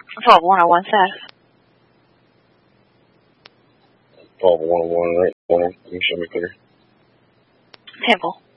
12101 status. 12101, right? You show me clear. Temple.